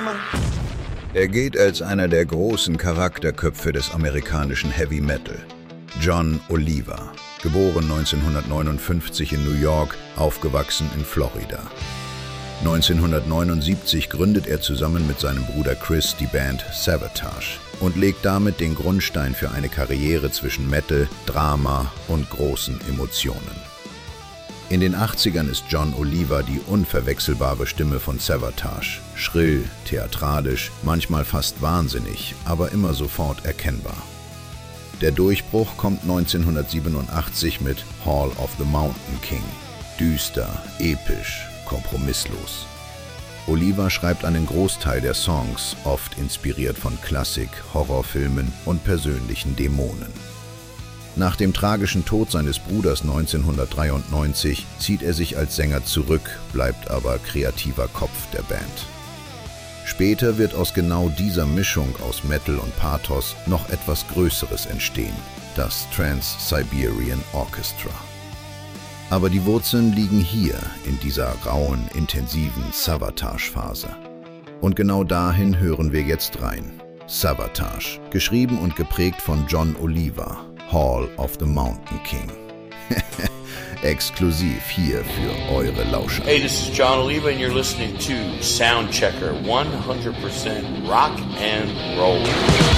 jemand? Er geht als einer der großen Charakterköpfe des amerikanischen Heavy Metal. John Oliva, geboren 1959 in New York, aufgewachsen in Florida. 1979 gründet er zusammen mit seinem Bruder Chris die Band Savatage und legt damit den Grundstein für eine Karriere zwischen Metal, Drama und großen Emotionen. In den 80ern ist John Oliva die unverwechselbare Stimme von Savatage. Schrill, theatralisch, manchmal fast wahnsinnig, aber immer sofort erkennbar. Der Durchbruch kommt 1987 mit Hall of the Mountain King. Düster, episch, kompromisslos. Oliva schreibt einen Großteil der Songs, oft inspiriert von Klassik, Horrorfilmen und persönlichen Dämonen. Nach dem tragischen Tod seines Bruders 1993 zieht er sich als Sänger zurück, bleibt aber kreativer Kopf der Band. Später wird aus genau dieser Mischung aus Metal und Pathos noch etwas Größeres entstehen, das Trans-Siberian Orchestra. Aber die Wurzeln liegen hier, in dieser rauen, intensiven Savatage-Phase. Und genau dahin hören wir jetzt rein. Savatage, geschrieben und geprägt von John Oliva, Hall of the Mountain King. Exklusiv hier für eure Lauscher. Hey, this is John Oliva and you're listening to Soundchecker 100% rock and roll.